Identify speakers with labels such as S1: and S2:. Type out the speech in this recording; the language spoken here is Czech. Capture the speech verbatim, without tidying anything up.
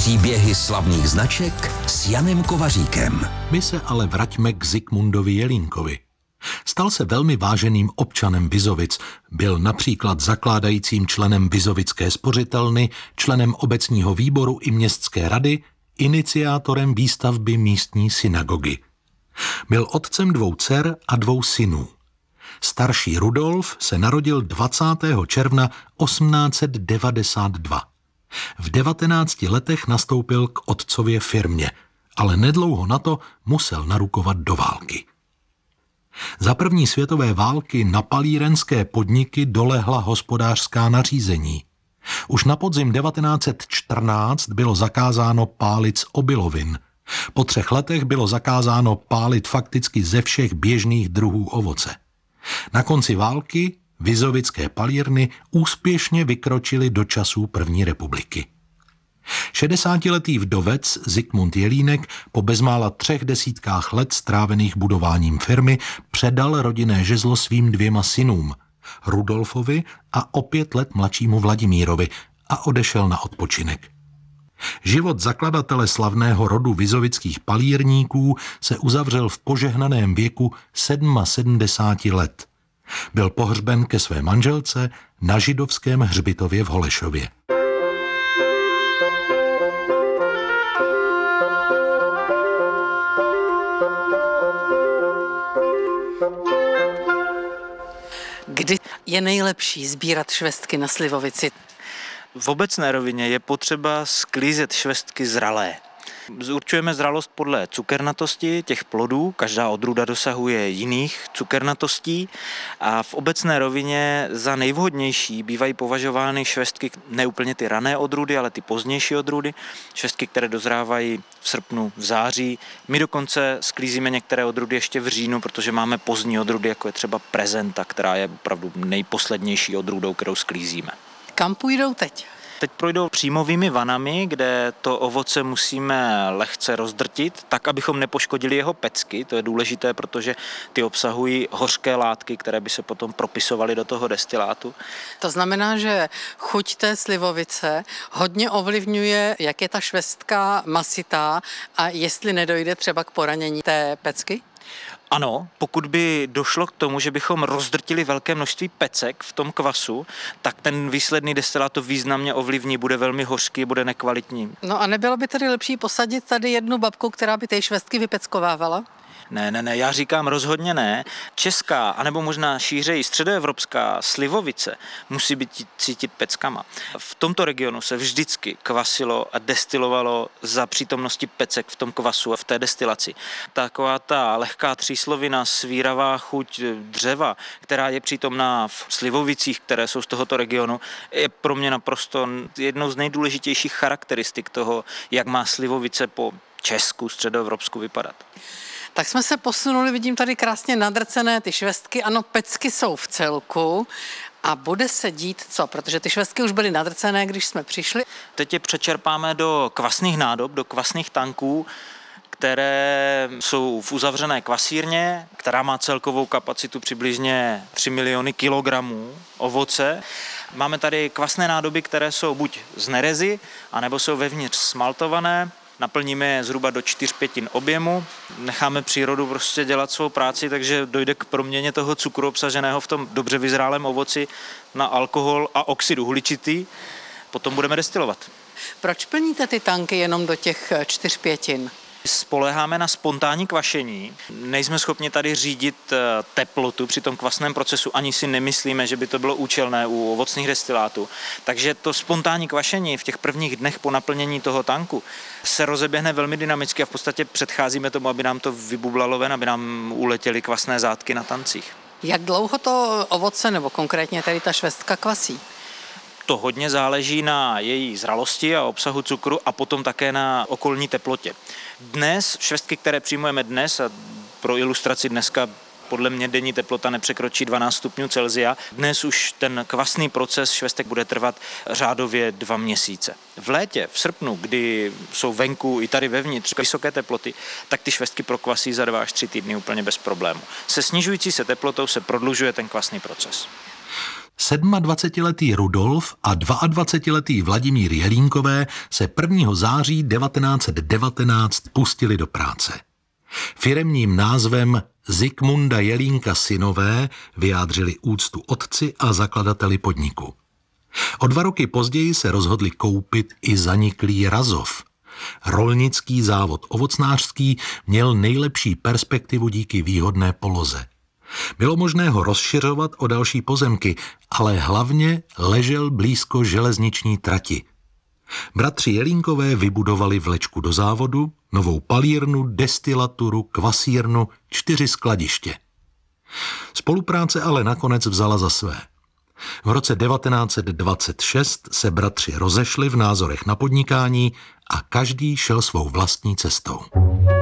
S1: Příběhy slavných značek s Janem Kovaříkem.
S2: My se ale vraťme k Zikmundovi Jelínkovi. Stal se velmi váženým občanem Vizovic, byl například zakládajícím členem Vizovické spořitelny, členem obecního výboru i městské rady, iniciátorem výstavby místní synagogy. Byl otcem dvou dcer a dvou synů. Starší Rudolf se narodil dvacátého června osmnáct set devadesát dva. V devatenácti letech nastoupil k otcově firmě, ale nedlouho na to musel narukovat do války. Za první světové války na palírenské podniky dolehla hospodářská nařízení. Už na podzim devatenáct set čtrnáct bylo zakázáno pálit z obilovin. Po třech letech bylo zakázáno pálit fakticky ze všech běžných druhů ovoce. Na konci války vizovické palírny úspěšně vykročily do časů první republiky. šedesátiletý vdovec Zikmund Jelínek po bezmála třech desítkách let strávených budováním firmy předal rodinné žezlo svým dvěma synům, Rudolfovi a o pět let mladšímu Vladimírovi, a odešel na odpočinek. Život zakladatele slavného rodu vizovických palírníků se uzavřel v požehnaném věku sedmdesáti sedmi let. Byl pohřben ke své manželce na židovském hřbitově v Holešově.
S3: Kdy je nejlepší sbírat švestky na slivovici?
S4: V obecné rovině je potřeba sklízet švestky zralé. Určujeme zralost podle cukernatosti těch plodů, každá odrůda dosahuje jiných cukernatostí a v obecné rovině za nejvhodnější bývají považovány švestky, ne úplně ty rané odrůdy, ale ty pozdější odrůdy, švestky, které dozrávají v srpnu, v září. My dokonce sklízíme některé odrůdy ještě v říjnu, protože máme pozdní odrůdy, jako je třeba prezenta, která je opravdu nejposlednější odrůdou, kterou sklízíme.
S3: Kam půjdou teď?
S4: Teď projdou příjmovými vanami, kde to ovoce musíme lehce rozdrtit, tak, abychom nepoškodili jeho pecky. To je důležité, protože ty obsahují hořké látky, které by se potom propisovaly do toho destilátu.
S3: To znamená, že chuť té slivovice hodně ovlivňuje, jak je ta švestka masitá a jestli nedojde třeba k poranění té pecky?
S4: Ano, pokud by došlo k tomu, že bychom rozdrtili velké množství pecek v tom kvasu, tak ten výsledný destilát to významně ovlivní, bude velmi hořký, bude nekvalitní.
S3: No a nebylo by tedy lepší posadit tady jednu babku, která by ty švestky vypeckovávala?
S4: Ne, ne, ne, já říkám rozhodně ne. Česká, anebo možná šířeji středoevropská slivovice musí být cítit peckama. V tomto regionu se vždycky kvasilo a destilovalo za přítomnosti pecek v tom kvasu a v té destilaci. Taková ta lehká tříslovina, svíravá chuť dřeva, která je přítomná v slivovicích, které jsou z tohoto regionu, je pro mě naprosto jednou z nejdůležitějších charakteristik toho, jak má slivovice po Česku, středoevropsku vypadat.
S3: Tak jsme se posunuli, vidím tady krásně nadrcené ty švestky, ano, pecky jsou v celku a bude se dít co? Protože ty švestky už byly nadrcené, když jsme přišli.
S4: Teď je přečerpáme do kvasných nádob, do kvasných tanků, které jsou v uzavřené kvasírně, která má celkovou kapacitu přibližně tři miliony kilogramů ovoce. Máme tady kvasné nádoby, které jsou buď z nerezy, anebo jsou vevnitř smaltované. Naplníme je zhruba do čtyř pětin objemu, necháme přírodu prostě dělat svou práci, takže dojde k proměně toho cukru obsaženého v tom dobře vyzrálém ovoci na alkohol a oxid uhličitý. Potom budeme destilovat.
S3: Proč plníte ty tanky jenom do těch čtyř pětin?
S4: Spoléháme na spontánní kvašení. Nejsme schopni tady řídit teplotu při tom kvasném procesu, ani si nemyslíme, že by to bylo účelné u ovocných destilátů. Takže to spontánní kvašení v těch prvních dnech po naplnění toho tanku se rozeběhne velmi dynamicky a v podstatě předcházíme tomu, aby nám to vybublalo ven, aby nám uletěly kvasné zátky na tancích.
S3: Jak dlouho to ovoce, nebo konkrétně tady ta švestka kvasí?
S4: To hodně záleží na její zralosti a obsahu cukru a potom také na okolní teplotě. Dnes, švestky, které přijmujeme dnes, a pro ilustraci dneska podle mě denní teplota nepřekročí dvanáct stupňů Celsia, dnes už ten kvasný proces švestek bude trvat řádově dva měsíce. V létě, v srpnu, kdy jsou venku i tady vevnitř vysoké teploty, tak ty švestky prokvasí za dva až tři týdny úplně bez problému. Se snižující se teplotou se prodlužuje ten kvasný proces.
S2: sedmadvacetiletý Rudolf a dvaadvacetiletý Vladimír Jelínkové se prvního září devatenáct set devatenáct pustili do práce. Firemním názvem Zikmunda Jelínka synové vyjádřili úctu otci a zakladateli podniku. O dva roky později se rozhodli koupit i zaniklý Razov. Rolnický závod ovocnářský měl nejlepší perspektivu díky výhodné poloze. Bylo možné ho rozšiřovat o další pozemky, ale hlavně ležel blízko železniční trati. Bratři Jelínkové vybudovali vlečku do závodu, novou palírnu, destilaturu, kvasírnu, čtyři skladiště. Spolupráce ale nakonec vzala za své. V roce devatenáct set dvacet šest se bratři rozešli v názorech na podnikání a každý šel svou vlastní cestou.